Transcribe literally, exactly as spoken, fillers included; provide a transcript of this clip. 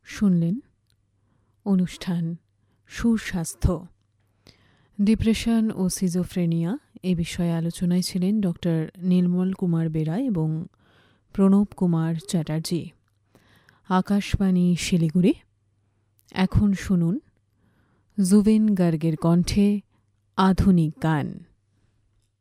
শুনলেন অনুষ্ঠান সুস্বাস্থ্য। ডিপ্রেশন ও সিজোফ্রেনিয়া এ বিষয়ে আলোচনায় ছিলেন ডক্টর নীলমল কুমার বেরা এবং প্রণব কুমার চ্যাটার্জি। আকাশবাণী শিলিগুড়ি। এখন শুনুন জুবিন গার্গের কণ্ঠে আধুনিক গান।